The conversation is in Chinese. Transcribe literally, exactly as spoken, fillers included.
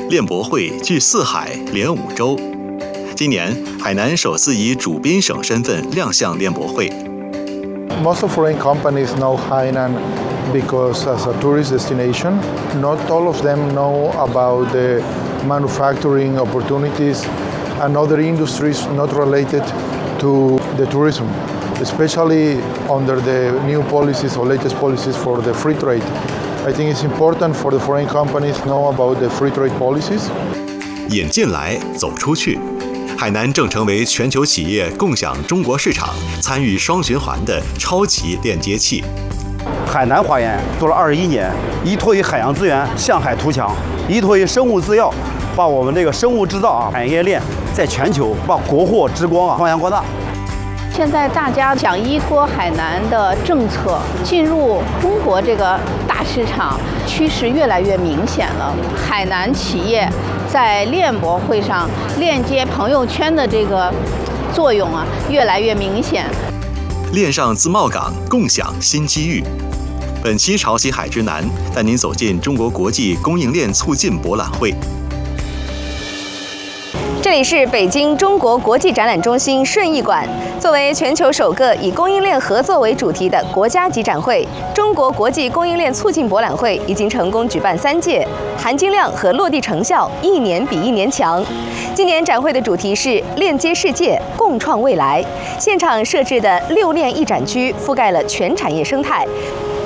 链博会聚四海连五洲。今年，海南首次以主宾省身份亮相链博会。 Most of foreign companies know Hainan because as a tourist destination, not all of them know about the manufacturing opportunities and other industries not related to the tourism, especially under the new policies or latest policies for the free trade. I think it's important for the foreign companies to know about the free trade policies. 引进来，走出去。海南正成为全球企业共享中国市场、参与双循环的超级链接器。 海南华研做了二十一年，依托于海洋资源向海图强，依托于生物制药，把我们这个生物制造啊产业链在全球把国货之光啊发扬光大。 现在大家想依托海南的政策进入中国这个大市场，趋势越来越明显了。海南企业在链博会上链接朋友圈的这个作用啊，越来越明显。 链上自贸港，共享新机遇。本期潮汐海之南带您走进中国国际供应链促进博览会。 这里是北京中国国际展览中心顺义馆。作为全球首个以供应链合作为主题的国家级展会，中国国际供应链促进博览会已经成功举办三届，含金量和落地成效一年比一年强。今年展会的主题是链接世界，共创未来。现场设置的六链一展区覆盖了全产业生态。